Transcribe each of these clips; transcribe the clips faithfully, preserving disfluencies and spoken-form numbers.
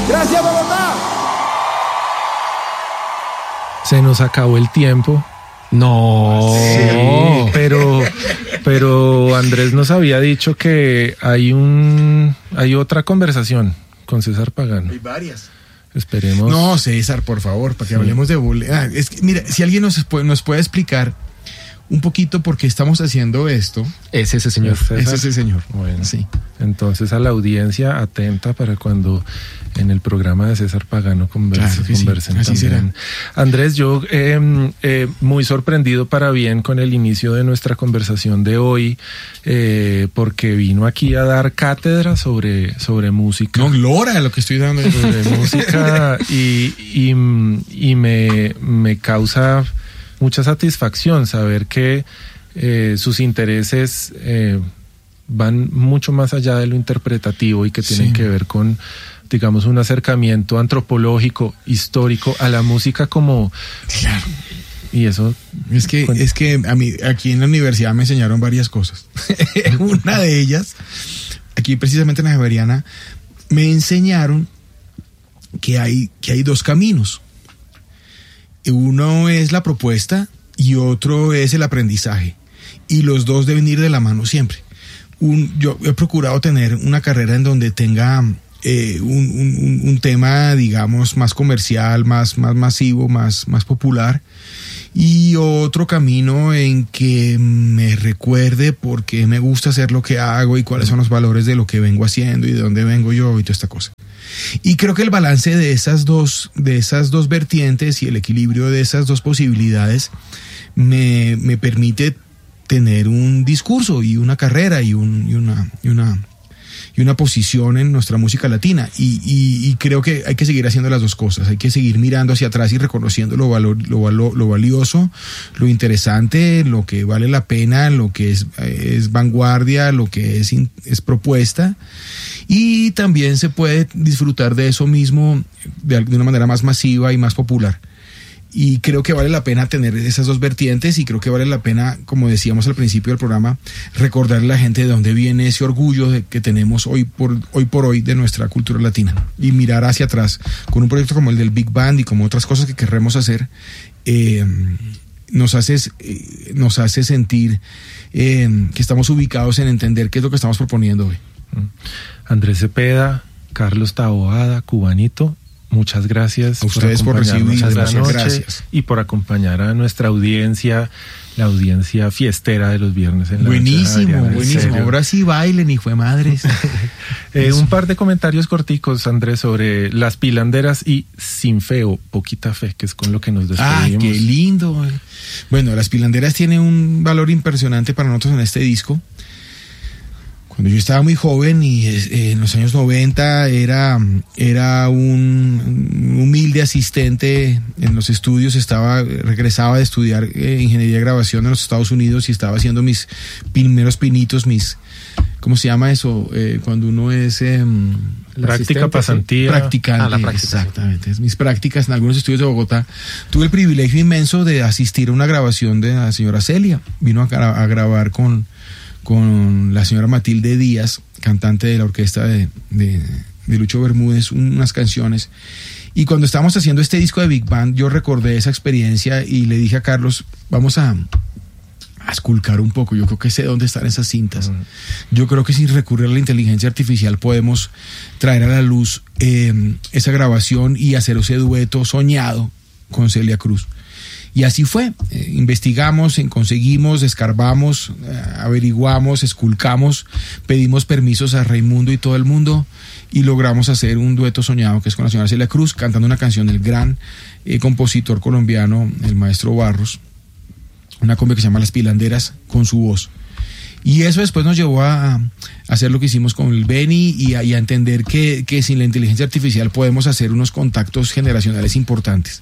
Gracias, Bogotá. Se nos acabó el tiempo. No, sí. pero, pero Andrés nos había dicho que hay un, hay otra conversación con César Pagano. Hay varias. Esperemos. No, César, por favor, para que sí. hablemos de bole. Ah, es que, mira, si alguien nos puede, nos puede explicar un poquito por qué estamos haciendo esto. Es ese señor. Es ese señor. Bueno, sí. Entonces a la audiencia atenta para cuando en el programa de César Pagano converse, claro conversen sí, así también. Será. Andrés, yo eh, eh, muy sorprendido para bien con el inicio de nuestra conversación de hoy, eh, porque vino aquí a dar cátedra sobre, sobre música. No, Glora, lo que estoy dando. Sobre música y, y, y me, me causa mucha satisfacción saber que eh, sus intereses eh, van mucho más allá de lo interpretativo y que tienen sí. que ver con, digamos, un acercamiento antropológico, histórico a la música como... Claro. Y eso... Es que, con... es que a mí, aquí en la universidad me enseñaron varias cosas. Una de ellas, aquí precisamente en la Javeriana, me enseñaron que hay, que hay dos caminos. Uno es la propuesta y otro es el aprendizaje. Y los dos deben ir de la mano siempre. Un, yo he procurado tener una carrera en donde tenga eh, un, un, un tema, digamos, más comercial, más, más masivo, más, más popular. Y otro camino en que me recuerde por qué me gusta hacer lo que hago y cuáles son los valores de lo que vengo haciendo y de dónde vengo yo y toda esta cosa. Y creo que el balance de esas dos, de esas dos vertientes y el equilibrio de esas dos posibilidades me, me permite tener un discurso y una carrera y, un, y, una, y, una, y una posición en nuestra música latina. Y, y, y creo que hay que seguir haciendo las dos cosas. Hay que seguir mirando hacia atrás y reconociendo lo, valor, lo, lo, lo valioso, lo interesante, lo que vale la pena, lo que es, es vanguardia, lo que es, es propuesta. Y también se puede disfrutar de eso mismo de, de una manera más masiva y más popular. Y creo que vale la pena tener esas dos vertientes y creo que vale la pena, como decíamos al principio del programa, recordarle a la gente de dónde viene ese orgullo de, que tenemos hoy por, hoy por hoy de nuestra cultura latina y mirar hacia atrás con un proyecto como el del Big Band y como otras cosas que querremos hacer. Eh, nos hace, eh, nos hace sentir eh, que estamos ubicados en entender qué es lo que estamos proponiendo hoy. Andrés Cepeda, Carlos Taboada, Cubanito, muchas gracias a ustedes por, por recibirnos esta noche gracias. Y por acompañar a nuestra audiencia, la audiencia fiestera de los viernes en la buenísimo, noche. buenísimo. Ahora sí bailen, hijo de madres. eh, un par de comentarios corticos, Andrés, sobre Las Pilanderas y Sin Fe o Poquita Fe, que es con lo que nos despedimos. Ah, qué lindo. Bueno, Las Pilanderas tiene un valor impresionante para nosotros en este disco. Cuando yo estaba muy joven y eh, en los años noventa era, era un humilde asistente en los estudios, estaba, regresaba de estudiar eh, ingeniería de grabación en los Estados Unidos y estaba haciendo mis primeros pinitos, mis, ¿cómo se llama eso? Eh, cuando uno es... Eh, práctica, pasantía. Practicante, ah, la práctica. Exactamente. Mis prácticas en algunos estudios de Bogotá. Tuve el privilegio inmenso de asistir a una grabación de la señora Celia. Vino a, a grabar con... con la señora Matilde Díaz, cantante de la orquesta de, de, de Lucho Bermúdez, unas canciones. Y cuando estábamos haciendo este disco de Big Band, yo recordé esa experiencia y le dije a Carlos, vamos a, a esculcar un poco. Yo creo que sé dónde están esas cintas. Uh-huh. Yo creo que sin recurrir a la inteligencia artificial podemos traer a la luz eh, esa grabación y hacer ese dueto soñado con Celia Cruz. Y así fue, eh, investigamos, conseguimos, escarbamos, eh, averiguamos, esculcamos, pedimos permisos a Raimundo y todo el mundo y logramos hacer un dueto soñado que es con la señora Celia Cruz, cantando una canción del gran eh, compositor colombiano, el maestro Barros, una cumbia que se llama Las Pilanderas, con su voz. Y eso después nos llevó a, a hacer lo que hicimos con el Beni y a, y a entender que, que sin la inteligencia artificial podemos hacer unos contactos generacionales importantes.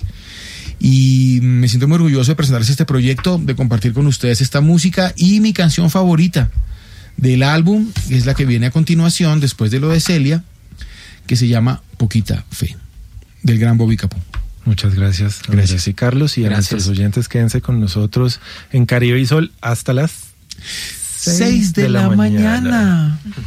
Y me siento muy orgulloso de presentarles este proyecto, de compartir con ustedes esta música y mi canción favorita del álbum, que es la que viene a continuación, después de lo de Celia, que se llama Poquita Fe, del gran Bobby Capó. Muchas gracias. Gracias y Carlos, y a gracias. Nuestros oyentes, quédense con nosotros en Caribe y Sol hasta las seis de, de la, la mañana. mañana.